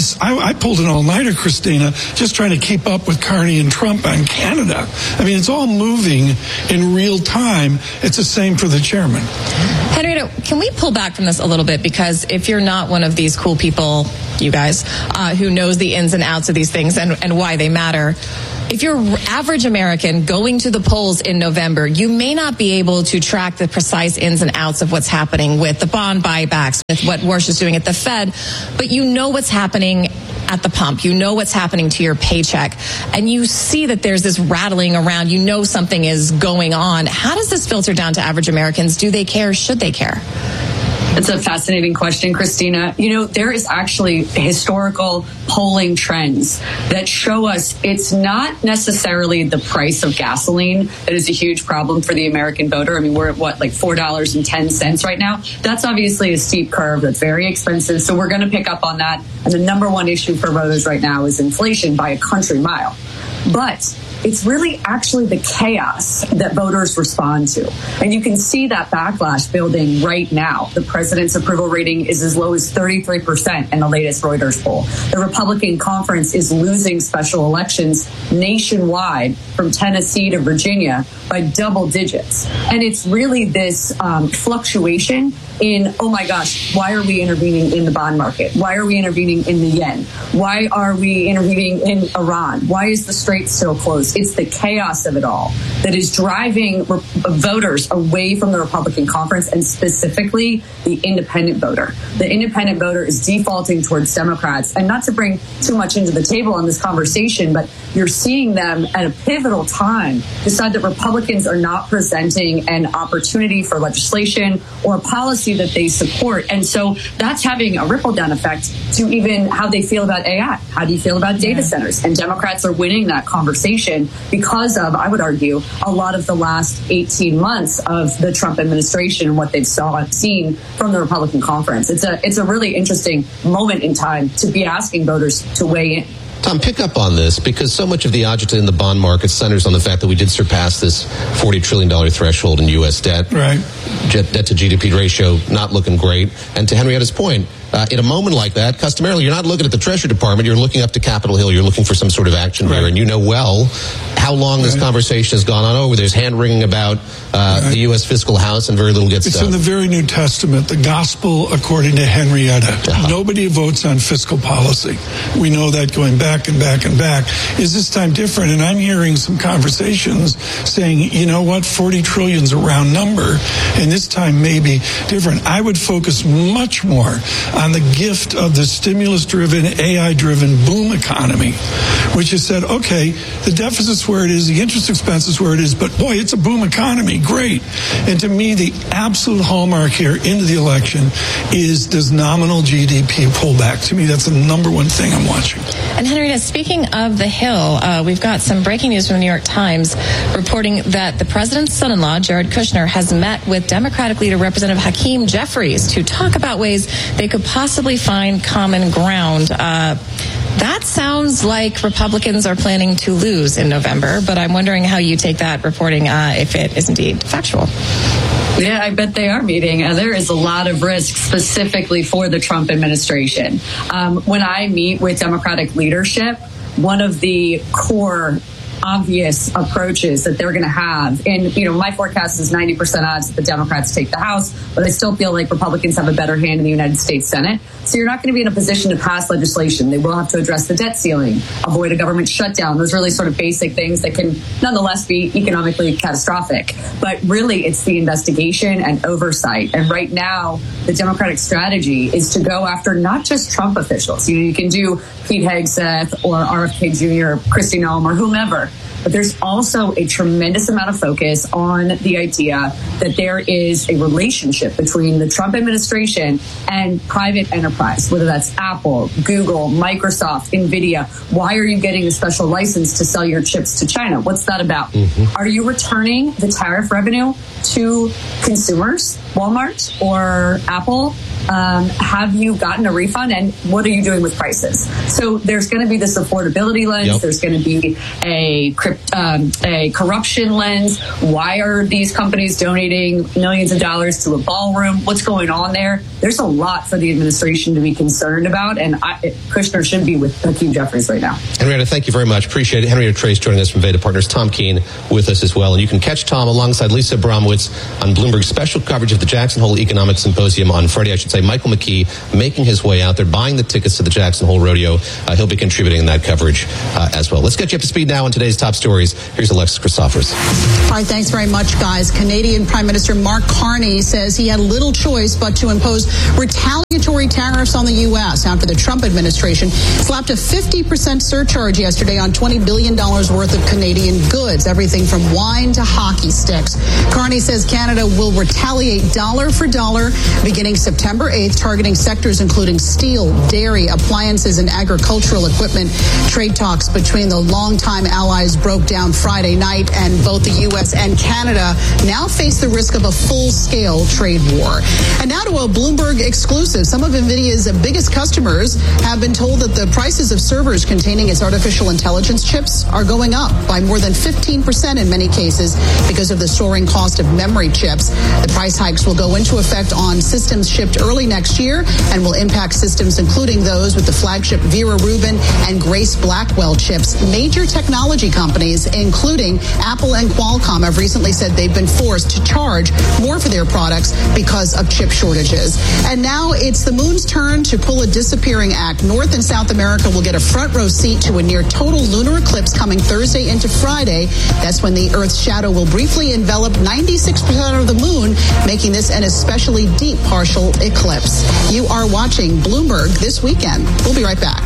I pulled an all-nighter, Christina, just trying to keep up with Carney and Trump on Canada. I mean, it's all moving in real time. It's the same for the chairman. Henrietta, can we pull back from this a little bit? Because if you're not one of these cool people, you guys, who knows the ins and outs of these things and why they matter, if you're average American going to the polls in November, you may not be able to track the precise ins and outs of what's happening with the bond buybacks, with what Warsh is doing at the Fed, but you know what's happening at the pump. You know what's happening to your paycheck, and you see that there's this rattling around. You know something is going on. How does this filter down to average Americans? Do they care? Should they care? It's a fascinating question, Christina. There is actually historical polling trends that show us it's not necessarily the price of gasoline that is a huge problem for the American voter. I mean, we're at $4.10 right now. That's obviously a steep curve. That's very expensive. So we're going to pick up on that. And the number one issue for voters right now is inflation by a country mile. But it's really actually the chaos that voters respond to. And you can see that backlash building right now. The president's approval rating is as low as 33% in the latest Reuters poll. The Republican conference is losing special elections nationwide from Tennessee to Virginia by double digits. And it's really this fluctuation in, oh my gosh, why are we intervening in the bond market? Why are we intervening in the yen? Why are we intervening in Iran? Why is the Strait still closed? It's the chaos of it all that is driving voters away from the Republican conference, and specifically the independent voter. The independent voter is defaulting towards Democrats. And not to bring too much into the table on this conversation, but you're seeing them at a pivotal time decide that Republicans are not presenting an opportunity for legislation or policy that they support. And so that's having a ripple down effect to even how they feel about AI. How do you feel about data centers? And Democrats are winning that conversation because of, I would argue, a lot of the last 18 months of the Trump administration and what they've seen from the Republican conference. It's a really interesting moment in time to be asking voters to weigh in. Tom, pick up on this, because so much of the agita in the bond market centers on the fact that we did surpass this $40 trillion threshold in U.S. debt. Right. Debt to GDP ratio not looking great. And to Henrietta's point, in a moment like that, customarily, you're not looking at the Treasury Department, you're looking up to Capitol Hill, you're looking for some sort of action here, and you know well how long this conversation has gone on over. There's hand-wringing about the U.S. fiscal house, and very little gets done. It's in the very New Testament, the gospel according to Henrietta. Nobody votes on fiscal policy. We know that going back and back and back. Is this time different? And I'm hearing some conversations saying, you know what, 40 trillion is a round number, and this time may be different. I would focus much more on the gift of the stimulus-driven, AI-driven boom economy, which has said, okay, the deficit's where it is, the interest expense is where it is, but boy, it's a boom economy, great. And to me, the absolute hallmark here into the election is, does nominal GDP pull back? To me, that's the number one thing I'm watching. And Henrietta, speaking of the Hill, we've got some breaking news from the New York Times reporting that the president's son-in-law, Jared Kushner, has met with Democratic leader Representative Hakeem Jeffries to talk about ways they could possibly find common ground. That sounds like Republicans are planning to lose in November, but I'm wondering how you take that reporting if it is indeed factual. Yeah, I bet they are meeting. There is a lot of risk specifically for the Trump administration. When I meet with Democratic leadership, one of the core obvious approaches that they're going to have. And, my forecast is 90% odds that the Democrats take the House, but I still feel like Republicans have a better hand in the United States Senate. So you're not going to be in a position to pass legislation. They will have to address the debt ceiling, avoid a government shutdown. Those really sort of basic things that can nonetheless be economically catastrophic. But really, it's the investigation and oversight. And right now, the Democratic strategy is to go after not just Trump officials. You can do Pete Hegseth or RFK Jr., Kristi Noem, or whomever. But there's also a tremendous amount of focus on the idea that there is a relationship between the Trump administration and private enterprise, whether that's Apple, Google, Microsoft, NVIDIA. Why are you getting a special license to sell your chips to China? What's that about? Mm-hmm. Are you returning the tariff revenue to consumers, Walmart or Apple? Have you gotten a refund, and what are you doing with prices? So there's going to be this affordability lens. Yep. There's going to be a corruption lens. Why are these companies donating millions of dollars to a ballroom? What's going on there? There's a lot for the administration to be concerned about, and Kushner should be with Hakeem Jeffries right now. Henrietta, thank you very much. Appreciate it. Henrietta Trace joining us from Veda Partners. Tom Keene with us as well. And you can catch Tom alongside Lisa Abramowitz on Bloomberg's special coverage of the Jackson Hole Economic Symposium on Friday. I should say Michael McKee making his way out there, buying the tickets to the Jackson Hole Rodeo. He'll be contributing in that coverage as well. Let's get you up to speed now on today's top stories. Here's Alexis Christophers. All right, thanks very much, guys. Canadian Prime Minister Mark Carney says he had little choice but to impose retaliatory tariffs on the U.S. after the Trump administration slapped a 50% surcharge yesterday on $20 billion worth of Canadian goods, everything from wine to hockey sticks. Carney says Canada will retaliate dollar for dollar beginning September 8th, targeting sectors including steel, dairy, appliances, and agricultural equipment. Trade talks between the longtime allies broke down Friday night, and both the U.S. and Canada now face the risk of a full-scale trade war. And now to a Bloomberg exclusive. Some of NVIDIA's biggest customers have been told that the prices of servers containing its artificial intelligence chips are going up by more than 15% in many cases because of the soaring cost of memory chips. The price hikes will go into effect on systems shipped early next year and will impact systems including those with the flagship Vera Rubin and Grace Blackwell chips. Major technology companies, including Apple and Qualcomm, have recently said they've been forced to charge more for their products because of chip shortages. And now it's the moon's turn to pull a disappearing act. North and South America will get a front row seat to a near total lunar eclipse coming Thursday into Friday. That's when the Earth's shadow will briefly envelop 96% of the moon, making this an especially deep partial eclipse. You are watching Bloomberg This Weekend. We'll be right back.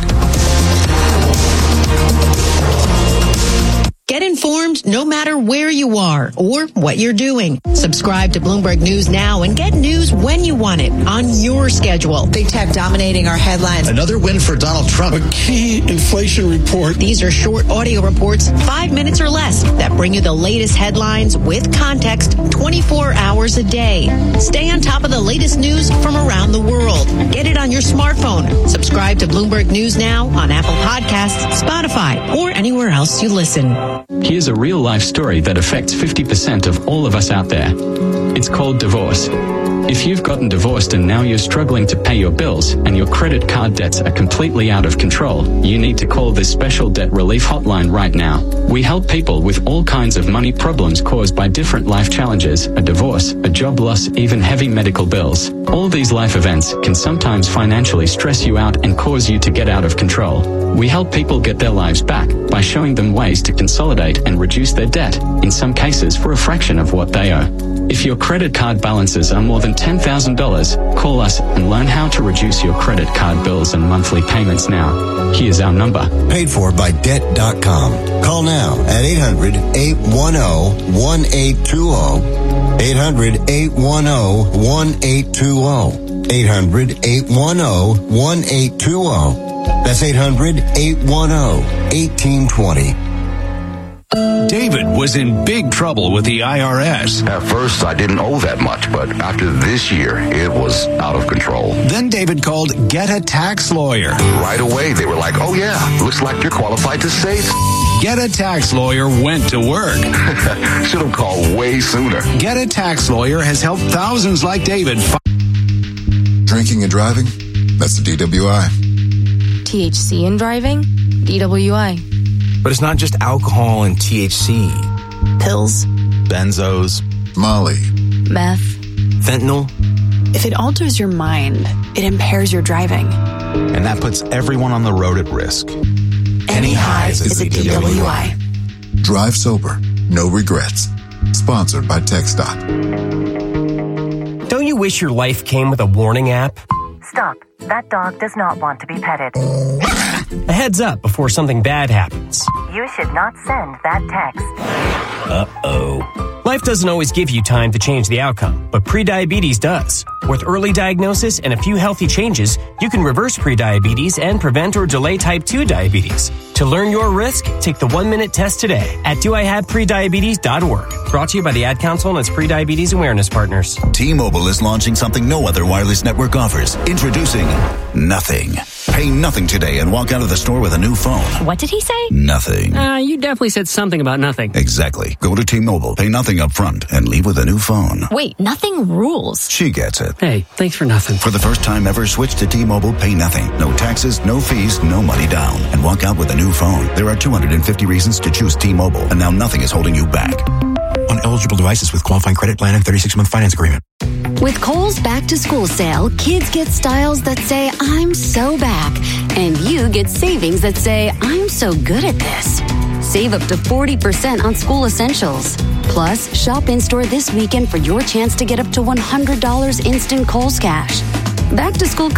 Get informed no matter where you are or what you're doing. Subscribe to Bloomberg News now and get news when you want it on your schedule. Big tech dominating our headlines. Another win for Donald Trump. A key inflation report. These are short audio reports, 5 minutes or less, that bring you the latest headlines with context 24 hours a day. Stay on top of the latest news from around the world. Get it on your smartphone. Subscribe to Bloomberg News now on Apple Podcasts, Spotify, or anywhere else you listen. Here's a real-life story that affects 50% of all of us out there. It's called divorce. If you've gotten divorced and now you're struggling to pay your bills and your credit card debts are completely out of control, you need to call this special debt relief hotline right now. We help people with all kinds of money problems caused by different life challenges, a divorce, a job loss, even heavy medical bills. All these life events can sometimes financially stress you out and cause you to get out of control. We help people get their lives back by showing them ways to consolidate and reduce their debt, in some cases for a fraction of what they owe. If your credit card balances are more than $10,000, call us and learn how to reduce your credit card bills and monthly payments now. Here's our number. Paid for by Debt.com. Call now at 800-810-1820. 800-810-1820. 800-810-1820. That's 800-810-1820. David was in big trouble with the IRS. At first, I didn't owe that much, but after this year, it was out of control. Then David called Get a Tax Lawyer. Right away, they were like, oh yeah, looks like you're qualified to save. Get a Tax Lawyer went to work. Should have called way sooner. Get a Tax Lawyer has helped thousands like David. Drinking and driving? That's the DWI. THC in driving? DWI. But it's not just alcohol and THC. Pills. Benzos. Molly. Meth. Fentanyl. If it alters your mind, it impairs your driving. And that puts everyone on the road at risk. Any highs is a DWI. Drive sober. No regrets. Sponsored by TxDOT. Don't you wish your life came with a warning app? Stop. That dog does not want to be petted. A heads up before something bad happens. You should not send that text. Uh-oh. Life doesn't always give you time to change the outcome, but prediabetes does. With early diagnosis and a few healthy changes, you can reverse prediabetes and prevent or delay type 2 diabetes. To learn your risk, take the 1-minute test today at doihaveprediabetes.org. Brought to you by the Ad Council and its Prediabetes Awareness Partners. T-Mobile is launching something no other wireless network offers. Introducing Nothing. Pay nothing today and walk out of the store with a new phone. What did he say? Nothing. You definitely said something about nothing. Exactly. Go to T-Mobile, pay nothing up front, and leave with a new phone. Wait, nothing rules. She gets it. Hey, thanks for nothing. For the first time ever, switch to T-Mobile, pay nothing. No taxes, no fees, no money down. And walk out with a new phone. There are 250 reasons to choose T-Mobile, and now nothing is holding you back. On eligible devices with qualifying credit plan and 36-month finance agreement. With Kohl's Back to School sale, kids get styles that say, I'm so back. And you get savings that say, I'm so good at this. Save up to 40% on school essentials. Plus, shop in-store this weekend for your chance to get up to $100 instant Kohl's cash. Back to school